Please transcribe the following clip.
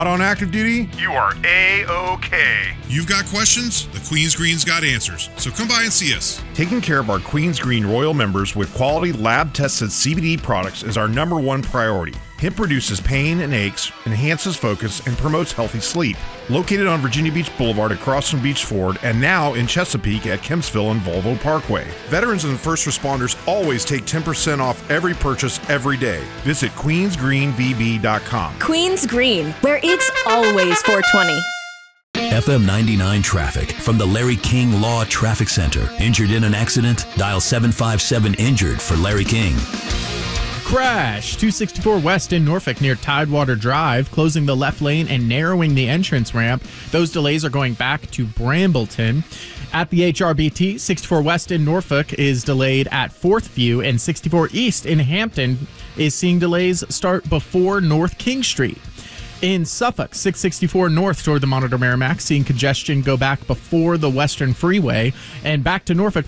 On active duty? You are A-OK. You've got questions? The Queen's Green's got answers. So come by and see us. Taking care of our Queen's Green Royal members with quality lab-tested CBD products is our number one priority. Hemp reduces pain and aches, enhances focus, and promotes healthy sleep. Located on Virginia Beach Boulevard across from Beach Ford and now in Chesapeake at Kempsville and Volvo Parkway. Veterans and first responders always take 10% off every purchase every day. Visit queensgreenvb.com. Queens Green, where it's always 420. FM 99 traffic from the Larry King Law Traffic Center. Injured in an accident? Dial 757-INJURED for Larry King. Crash 264 West in Norfolk near Tidewater Drive, closing the left lane and narrowing the entrance ramp. Those delays are going back to Brambleton. At the HRBT, 64 West in Norfolk is delayed at 4th View, and 64 East in Hampton is seeing delays start before North King Street. In Suffolk, 664 North toward the Monitor Merrimack, seeing congestion go back before the Western Freeway, and back to Norfolk